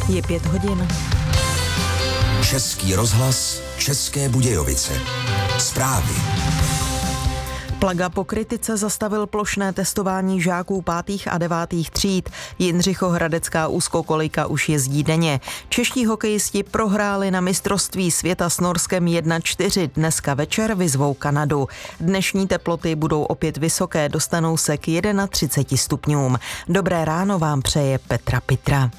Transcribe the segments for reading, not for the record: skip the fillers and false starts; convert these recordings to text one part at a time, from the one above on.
Je 5 hodin. Český rozhlas, České Budějovice. Zprávy. Plaga po kritice zastavil plošné testování žáků 5. a 9. tříd. Jindřichohradecká úzkokolejka už jezdí denně. Čeští hokejisti prohráli na mistrovství světa s Norskem 1-4. Dneska večer vyzvou Kanadu. Dnešní teploty budou opět vysoké, dostanou se k 31 stupňům. Dobré ráno vám přeje Petra Pitra.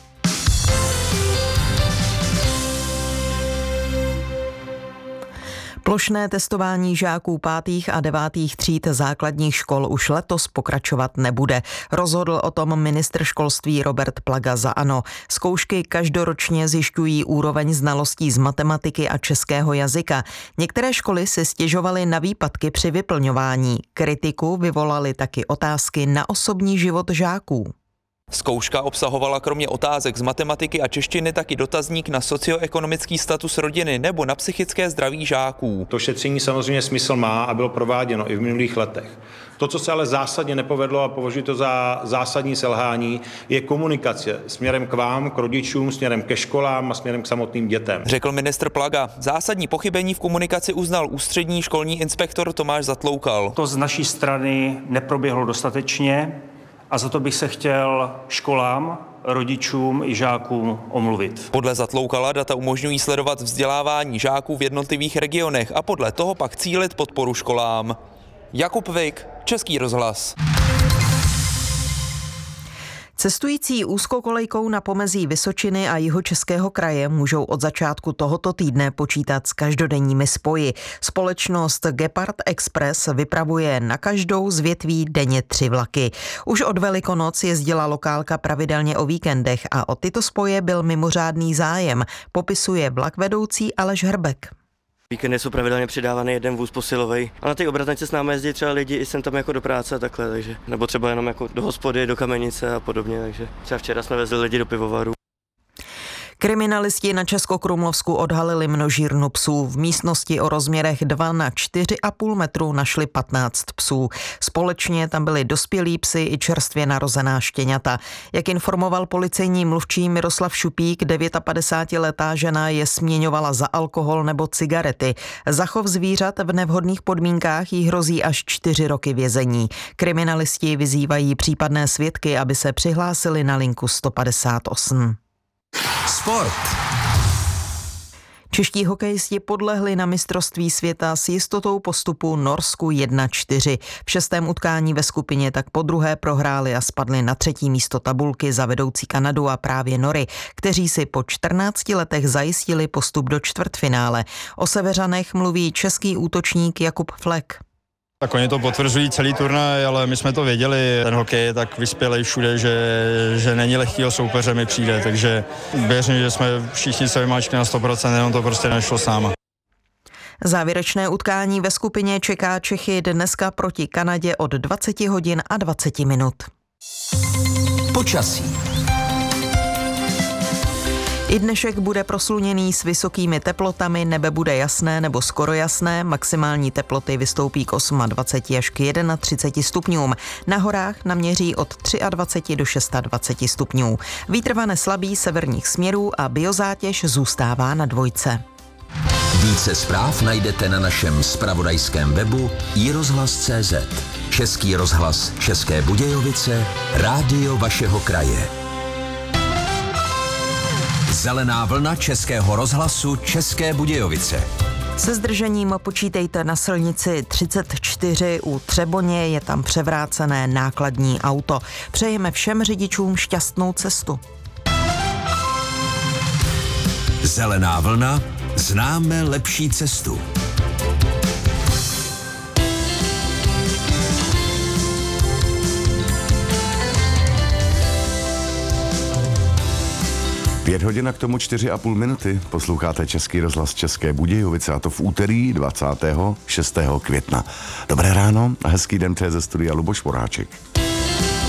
Plošné testování žáků 5. a 9. tříd základních škol už letos pokračovat nebude. Rozhodl o tom ministr školství Robert Plaga za ANO. Zkoušky každoročně zjišťují úroveň znalostí z matematiky a českého jazyka. Některé školy si stěžovaly na výpadky při vyplňování. Kritiku vyvolaly taky otázky na osobní život žáků. Zkouška obsahovala kromě otázek z matematiky a češtiny taky dotazník na socioekonomický status rodiny nebo na psychické zdraví žáků. To šetření samozřejmě smysl má a bylo prováděno i v minulých letech. To, co se ale zásadně nepovedlo a považuji to za zásadní selhání, je komunikace směrem k vám, k rodičům, směrem ke školám a směrem k samotným dětem. Řekl ministr Plaga. Zásadní pochybení v komunikaci uznal ústřední školní inspektor Tomáš Zatloukal. To z naší strany neproběhlo dostatečně. A za to bych se chtěl školám, rodičům i žákům omluvit. Podle Zatloukala data umožňují sledovat vzdělávání žáků v jednotlivých regionech a podle toho pak cílit podporu školám. Jakub Vik, Český rozhlas. Cestující úzkokolejkou na pomezí Vysočiny a Jihočeského kraje můžou od začátku tohoto týdne počítat s každodenními spoji. Společnost Gepard Express vypravuje na každou z větví denně 3 vlaky. Už od Velikonoc jezdila lokálka pravidelně o víkendech a o tyto spoje byl mimořádný zájem, popisuje vlakvedoucí Aleš Hrbek. Víkendy jsou pravidelně přidávaný jeden vůz posilovej a na ty obratnice s námi jezdí třeba lidi i sem tam jako do práce a takhle, takže nebo třeba jenom jako do hospody, do Kamenice a podobně, takže třeba včera jsme vezli lidi do pivovaru. Kriminalisti na Českokrumlovsku odhalili množírnu psů. V místnosti o rozměrech 2 na 4,5 metru našli 15 psů. Společně tam byli dospělí psi i čerstvě narozená štěňata. Jak informoval policejní mluvčí Miroslav Šupík, 59letá žena je směňovala za alkohol nebo cigarety. Za chov zvířat v nevhodných podmínkách jí hrozí až 4 roky vězení. Kriminalisti vyzývají případné svědky, aby se přihlásili na linku 158. Sport. Čeští hokejisti podlehli na mistrovství světa s jistotou postupu Norsku 1-4. V 6. utkání ve skupině tak podruhé prohráli a spadli na 3. místo tabulky za vedoucí Kanadu a právě Nory, kteří si po 14 letech zajistili postup do čtvrtfinále. O Seveřanech mluví český útočník Jakub Flek. Tak oni to potvrzují celý turnaj, ale my jsme to věděli, ten hokej je tak vyspělej všude, že není lehkýho soupeře mi přijde, takže věřím, že jsme všichni se vymáčkli na 100%, jenom to prostě nešlo s náma. Závěrečné utkání ve skupině čeká Čechy dneska proti Kanadě od 20 hodin a 20 minut. Počasí. I dnešek bude prosluněný s vysokými teplotami, nebe bude jasné nebo skoro jasné, maximální teploty vystoupí k 28 až k 31 stupňům. Na horách naměří od 23 do 26 stupňů. Vítr vane slabý severních směrů a biozátěž zůstává na 2. Více zpráv najdete na našem zpravodajském webu iRozhlas.cz. Český rozhlas České Budějovice, rádio vašeho kraje. Zelená vlna Českého rozhlasu České Budějovice. Se zdržením počítejte na silnici 34 u Třeboně, je tam převrácené nákladní auto. Přejeme všem řidičům šťastnou cestu. Zelená vlna, známe lepší cestu. Pět hodin a k tomu 4,5 minuty. Posloucháte Český rozhlas České Budějovice a to v úterý 26. května. Dobré ráno a hezký den, ze studia Luboš Voráček.